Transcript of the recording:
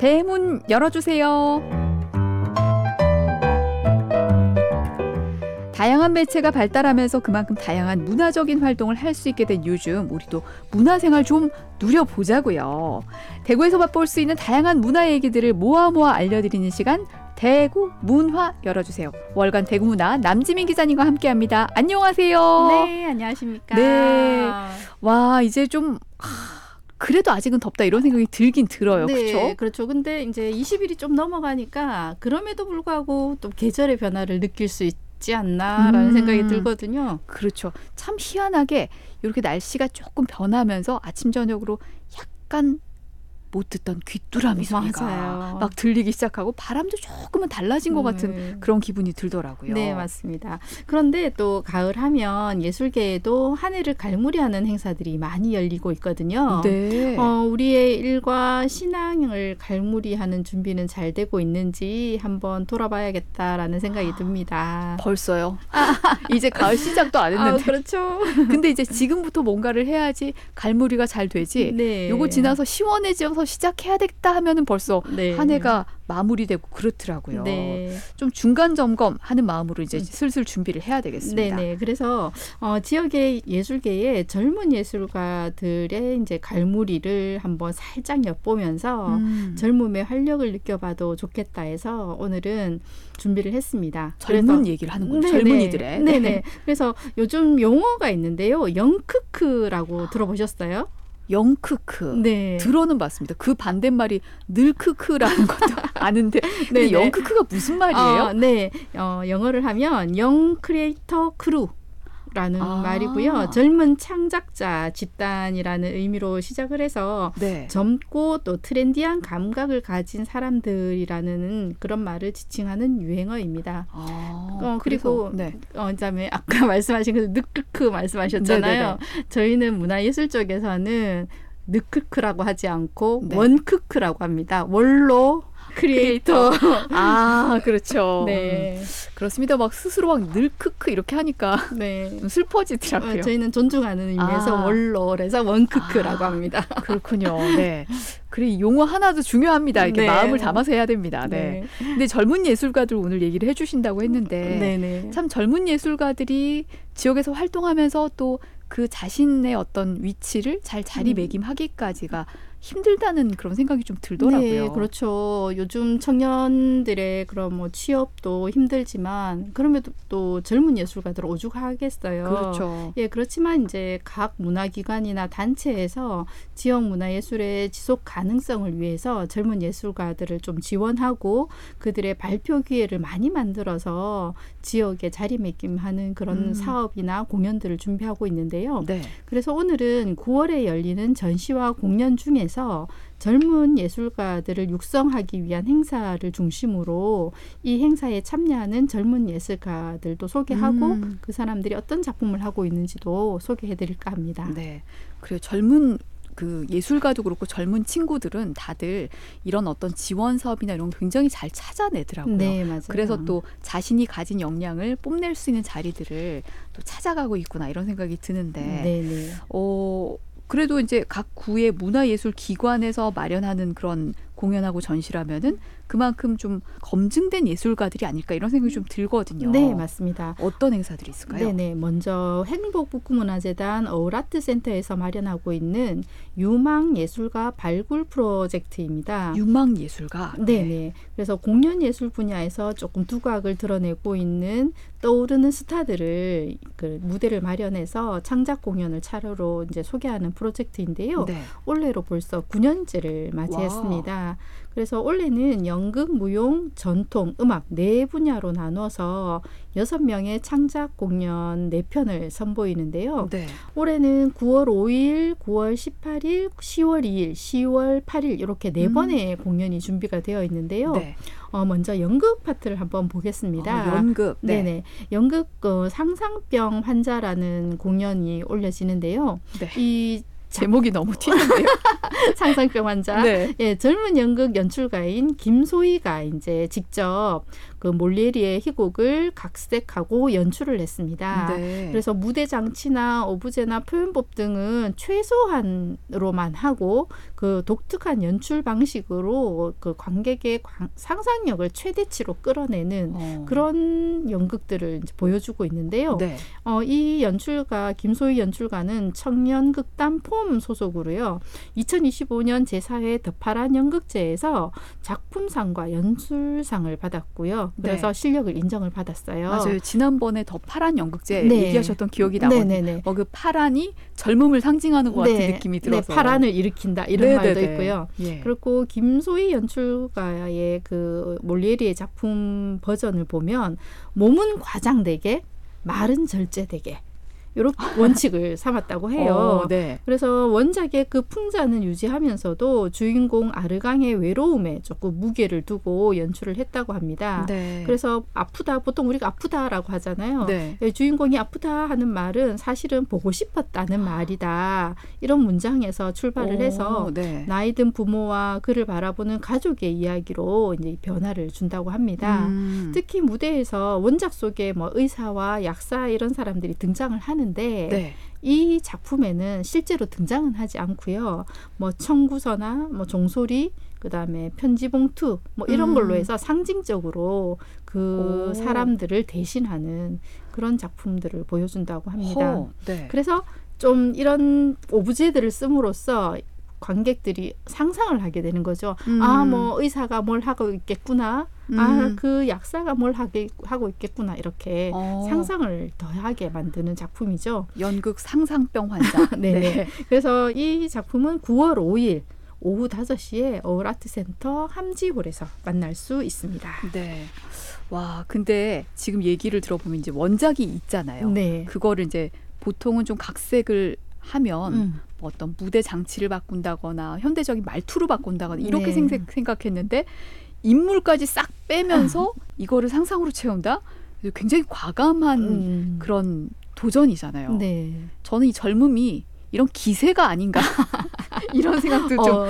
대문 열어주세요. 다양한 매체가 발달하면서 그만큼 다양한 문화적인 활동을 할 수 있게 된 요즘, 우리도 문화생활 좀 누려보자고요. 대구에서 맛볼 수 있는 다양한 문화 얘기들을 모아 알려드리는 시간, 대구 문화 열어주세요. 월간 대구문화 남지민 기자님과 함께합니다. 안녕하세요. 네, 안녕하십니까. 네, 와 이제 좀 그래도 아직은 덥다 이런 생각이 들긴 들어요. 네, 그렇죠? 그렇죠. 근데 이제 20일이 좀 넘어가니까 그럼에도 불구하고 또 계절의 변화를 느낄 수 있지 않나라는 생각이 들거든요. 그렇죠. 참 희한하게 이렇게 날씨가 조금 변하면서 아침 저녁으로 약간 못 듣던 귀뚜라미 소리가 맞아요. 막 들리기 시작하고 바람도 조금은 달라진 것 같은 그런 기분이 들더라고요. 네, 맞습니다. 그런데 또 가을 하면 예술계에도 한 해를 갈무리하는 행사들이 많이 열리고 있거든요. 네. 우리의 일과 신앙을 갈무리하는 준비는 잘 되고 있는지 한번 돌아봐야겠다라는 생각이 듭니다. 벌써요? 이제 가을 시작도 안 했는데. 그렇죠. 근데 이제 지금부터 뭔가를 해야지 갈무리가 잘 되지. 네. 요거 지나서 시원해져서 시작해야 되겠다 하면은 벌써 네. 한 해가 마무리되고 그렇더라고요. 네. 좀 중간 점검하는 마음으로 이제 슬슬 준비를 해야 되겠습니다. 네네. 그래서 지역의 예술계의 젊은 예술가들의 이제 갈무리를 한번 살짝 엿보면서 젊음의 활력을 느껴봐도 좋겠다 해서 오늘은 준비를 했습니다. 젊은 얘기를 하는군요. 네네. 젊은이들의. 네네. 그래서 요즘 용어가 있는데요. 영크크라고 들어보셨어요? 영크크. 네. 들어는 봤습니다. 그 반대말이 늘크크라는 것도 아는데 근데 네네. 영크크가 무슨 말이에요? 네. 영어를 하면 영 크리에이터 크루 라는 말이고요. 젊은 창작자 집단이라는 의미로 시작을 해서 네. 젊고 또 트렌디한 감각을 가진 사람들이라는 그런 말을 지칭하는 유행어입니다. 그리고 네. 그다음에 아까 말씀하신 그 느크크 말씀하셨잖아요. 네네네. 저희는 문화예술 쪽에서는 느크크라고 하지 않고 네. 원크크라고 합니다. 원로 크리에이터. 그렇죠. 네. 그렇습니다. 막 스스로 막 늘크크 이렇게 하니까 네. 좀 슬퍼지더라고요. 저희는 존중하는 의미에서 원로래서 원크크라고 합니다. 그렇군요. 네. 그래 용어 하나도 중요합니다. 이렇게 네. 마음을 담아서 해야 됩니다. 네. 네. 근데 젊은 예술가들 오늘 얘기를 해주신다고 했는데 네네. 참 젊은 예술가들이 지역에서 활동하면서 또 그 자신의 어떤 위치를 잘 자리매김하기까지가 힘들다는 그런 생각이 좀 들더라고요. 네, 그렇죠. 요즘 청년들의 그런 뭐 취업도 힘들지만 그럼에도 또 젊은 예술가들 오죽하겠어요. 그렇죠. 예, 그렇지만 이제 각 문화기관이나 단체에서 지역 문화예술의 지속 가능성을 위해서 젊은 예술가들을 좀 지원하고 그들의 발표 기회를 많이 만들어서 지역에 자리매김하는 그런 사업이나 공연들을 준비하고 있는데요. 네. 그래서 오늘은 9월에 열리는 전시와 공연 중에서 젊은 예술가들을 육성하기 위한 행사를 중심으로 이 행사에 참여하는 젊은 예술가들도 소개하고 그 사람들이 어떤 작품을 하고 있는지도 소개해드릴까 합니다. 네, 그래요. 젊은 그 예술가도 그렇고 젊은 친구들은 다들 이런 어떤 지원 사업이나 이런 거 굉장히 잘 찾아내더라고요. 네, 맞아요. 그래서 또 자신이 가진 역량을 뽐낼 수 있는 자리들을 또 찾아가고 있구나 이런 생각이 드는데 네네. 그래도 이제 각 구의 문화예술 기관에서 마련하는 그런 공연하고 전시라면은 그만큼 좀 검증된 예술가들이 아닐까 이런 생각이 좀 들거든요. 네, 맞습니다. 어떤 행사들이 있을까요? 네네. 먼저 행복북구문화재단 어울아트센터에서 마련하고 있는 유망예술가 발굴 프로젝트입니다. 유망예술가. 네네. 그래서 공연예술 분야에서 조금 두각을 드러내고 있는 떠오르는 스타들을 그 무대를 마련해서 창작 공연을 차례로 이제 소개하는 프로젝트인데요. 네. 올해로 벌써 9년째를 맞이했습니다. 그래서 올해는 연극, 무용, 전통, 음악 네 분야로 나눠서 6명의 창작 공연 4편을 선보이는데요. 네. 올해는 9월 5일, 9월 18일, 10월 2일, 10월 8일 이렇게 4번의 공연이 준비가 되어 있는데요. 네. 먼저 연극 파트를 한번 보겠습니다. 연극. 네. 네네. 연극 상상병 환자라는 공연이 올려지는데요. 네. 이 제목이 너무 튀는데요. 상상병 환자. 네. 예, 젊은 연극 연출가인 김소희가 이제 직접 그 몰리에리의 희곡을 각색하고 연출을 했습니다. 네. 그래서 무대 장치나 오브제나 표현법 등은 최소한으로만 하고 그 독특한 연출 방식으로 그 관객의 상상력을 최대치로 끌어내는 그런 연극들을 이제 보여주고 있는데요. 네. 이 연출가 김소희 연출가는 청년극단 폼 소속으로요. 2025년 제4회 더 파란 연극제에서 작품상과 연출상을 받았고요. 그래서 네. 실력을 인정을 받았어요. 맞아요. 지난번에 더 파란 연극제 네. 얘기하셨던 기억이 나거든요. 네네네. 그 파란이 젊음을 상징하는 것 같은 네. 느낌이 들어서. 네, 파란을 일으킨다 이런 네네네. 말도 있고요. 예. 그리고 김소희 연출가의 그 몰리에리의 작품 버전을 보면 몸은 과장되게 말은 절제되게 이런 원칙을 삼았다고 해요. 네. 그래서 원작의 그 풍자는 유지하면서도 주인공 아르강의 외로움에 조금 무게를 두고 연출을 했다고 합니다. 네. 그래서 아프다, 보통 우리가 아프다라고 하잖아요. 네. 주인공이 아프다 하는 말은 사실은 보고 싶었다는 말이다. 이런 문장에서 출발을 해서 네. 나이 든 부모와 그를 바라보는 가족의 이야기로 이제 변화를 준다고 합니다. 특히 무대에서 원작 속에 뭐 의사와 약사 이런 사람들이 등장을 하는데 네. 이 작품에는 실제로 등장은 하지 않고요. 뭐 청구서나 뭐 종소리, 그다음에 편지 봉투 뭐 이런 걸로 해서 상징적으로 그 사람들을 대신하는 그런 작품들을 보여준다고 합니다. 네. 그래서 좀 이런 오브제들을 씀으로써 관객들이 상상을 하게 되는 거죠. 아, 뭐 의사가 뭘 하고 있겠구나. 아, 그 약사가 뭘 하고 있겠구나. 이렇게 상상을 더하게 만드는 작품이죠. 연극 상상병 환자. 네. 네. 그래서 이 작품은 9월 5일 오후 5시에 어울아트센터 함지홀에서 만날 수 있습니다. 네. 와, 근데 지금 얘기를 들어보면 이제 원작이 있잖아요. 네. 그거를 이제 보통은 좀 각색을 하면 어떤 무대 장치를 바꾼다거나 현대적인 말투로 바꾼다거나 이렇게 네. 생각했는데 인물까지 싹 빼면서 이거를 상상으로 채운다? 굉장히 과감한 그런 도전이잖아요. 네. 저는 이 젊음이 이런 기세가 아닌가 이런 생각도 좀